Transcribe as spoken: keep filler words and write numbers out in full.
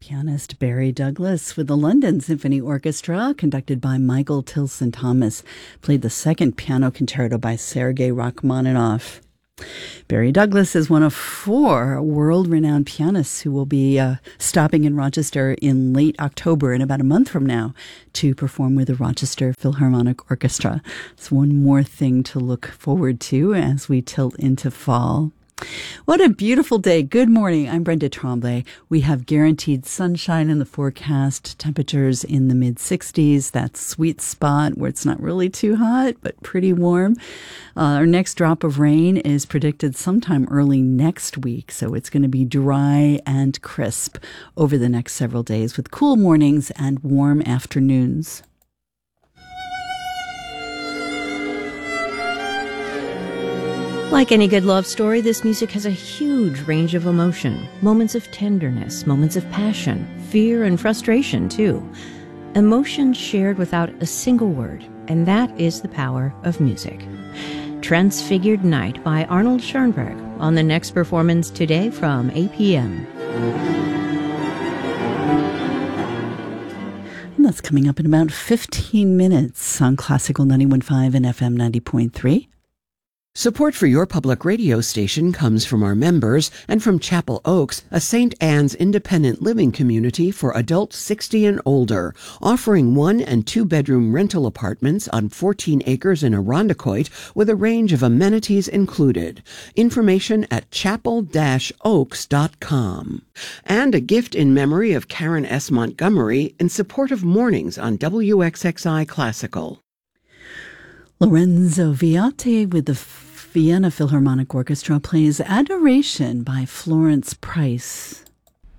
Pianist Barry Douglas with the London Symphony Orchestra, conducted by Michael Tilson Thomas, played the second piano concerto by Sergei Rachmaninoff. Barry Douglas is one of four world-renowned pianists who will be uh, stopping in Rochester in late October, in about a month from now, to perform with the Rochester Philharmonic Orchestra. It's one more thing to look forward to as we tilt into fall. What a beautiful day. Good morning. I'm Brenda Tremblay. We have guaranteed sunshine in the forecast, temperatures in the mid sixties, that sweet spot where it's not really too hot, but pretty warm. Uh, our next drop of rain is predicted sometime early next week, so it's going to be dry and crisp over the next several days with cool mornings and warm afternoons. Like any good love story, this music has a huge range of emotion. Moments of tenderness, moments of passion, fear and frustration, too. Emotions shared without a single word, and that is the power of music. Transfigured Night by Arnold Schoenberg on the next performance today from eight p.m. And that's coming up in about fifteen minutes on Classical ninety-one point five and F M ninety point three. Support for your public radio station comes from our members and from Chapel Oaks, a Saint Anne's independent living community for adults sixty and older, offering one and two bedroom rental apartments on fourteen acres in Irondequoit with a range of amenities included. Information at chapel dash oaks dot com. And a gift in memory of Karen S. Montgomery in support of mornings on W X X I Classical. Lorenzo Viotti with the Vienna Philharmonic Orchestra plays Adoration by Florence Price.